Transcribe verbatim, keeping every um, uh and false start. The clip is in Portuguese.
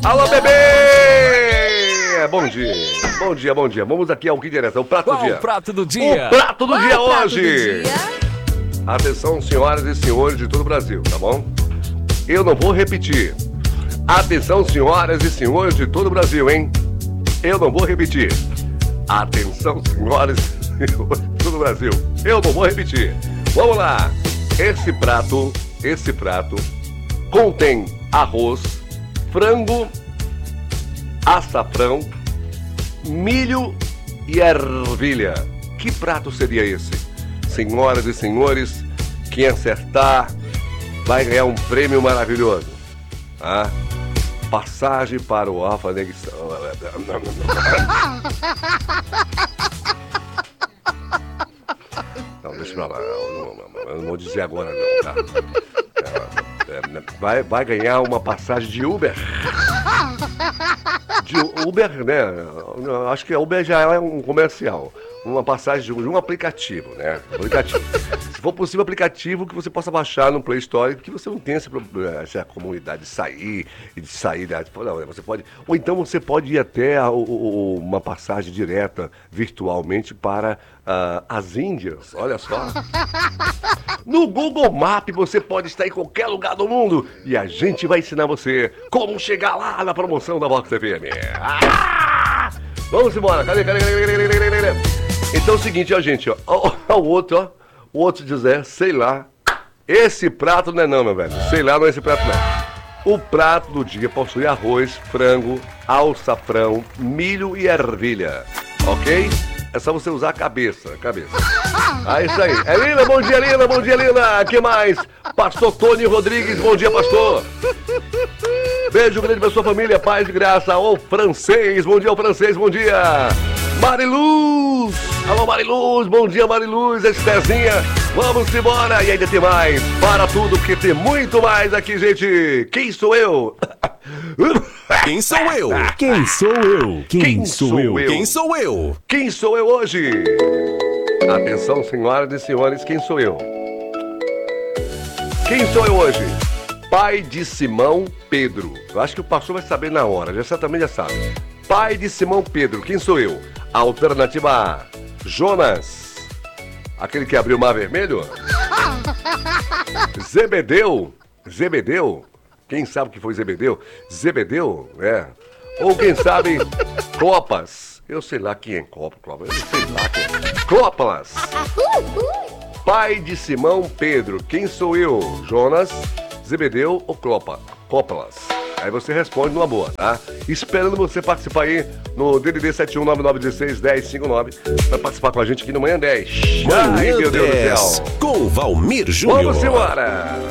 Alô, bebê! Bom dia, bom dia, bom dia. Vamos aqui ao que interessa, o prato Qual do dia. o prato do dia? O prato do Qual dia é o prato hoje. do dia? Atenção, senhoras e senhores de todo o Brasil, tá bom? Eu não vou repetir. Atenção, senhoras e senhores de todo o Brasil, hein? Eu não vou repetir. Atenção, senhoras e senhores de todo o Brasil. Eu não vou repetir. Vamos lá. Esse prato, esse prato contém arroz, frango, açafrão, milho e ervilha. Que prato seria esse? Senhoras e senhores, quem acertar vai ganhar um prêmio maravilhoso. Ah, passagem para o Alfanegistão. Não, deixa pra lá. Eu não, eu não vou dizer agora não, tá? É, é, vai, vai ganhar uma passagem de Uber. De Uber, né? Acho que a Uber já é um comercial. Uma passagem de um aplicativo, né? Aplicativo. Se for possível, aplicativo que você possa baixar no Play Store, que você não tenha essa, essa comunidade de sair e de sair da... Não, você pode... Ou então você pode ir até a, o, uma passagem direta virtualmente para uh, as Índias. Olha só. No Google Maps você pode estar em qualquer lugar do mundo e a gente vai ensinar você como chegar lá na promoção da Vox F M. Ah! Vamos embora. Cadê, cadê, cadê, cadê, cadê, cadê, cadê? Então é o seguinte, ó, gente, ó, ó, o outro, ó, o outro dizer, sei lá, esse prato não é não, meu velho, sei lá, não é esse prato não. O prato do dia possui arroz, frango, alçafrão, milho e ervilha, ok? É só você usar a cabeça, a cabeça. Ah, isso aí. É Lina, bom dia, Lina, bom dia, Lina. Que mais? Pastor Tony Rodrigues, bom dia, pastor. Beijo grande pra sua família, paz e graça. Ô, francês, bom dia, ô, francês, bom dia. Mariluz, alô, Mariluz, bom dia, Mariluz, Estezinha. Vamos embora e ainda tem mais. Para tudo, porque tem muito mais aqui, gente. Quem sou eu? Quem sou eu? Quem sou eu? Quem, Quem sou, sou eu? eu? Quem sou eu? Quem sou eu hoje? Atenção, senhoras e senhores, quem sou eu? Quem sou eu hoje? Pai de Simão Pedro. Eu acho que o pastor vai saber na hora, já certamente já sabe. Pai de Simão Pedro, quem sou eu? Alternativa A, Jonas, aquele que abriu o mar vermelho? Zebedeu, Zebedeu, quem sabe que foi Zebedeu? Zebedeu, é. Ou quem sabe, Clopas, eu sei lá quem é Clopas, eu sei lá quem é. Clopas, pai de Simão Pedro, quem sou eu? Jonas, Zebedeu ou Clopa? Cópolas. Aí você responde numa boa, tá? Esperando você participar aí no D D D sete um nove nove um seis um zero cinco nove para participar com a gente aqui no Manhã dez. Ai, Manhã meu Deus do dez, céu. com Valmir Júnior. Vamos embora.